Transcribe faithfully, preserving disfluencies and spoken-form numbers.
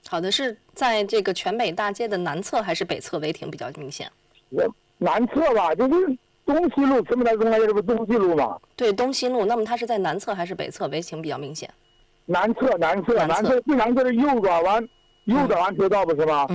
好的，是在这个全北大街的南侧还是北侧违停比较明显？ 我南侧吧，就是东西路，什么来中间这不东西路嘛？ 对，东西路。那么它是在南侧还是北侧违停比较明显？ 南侧，南侧， 南侧南侧最南侧的右转弯，右转弯车道不是吗？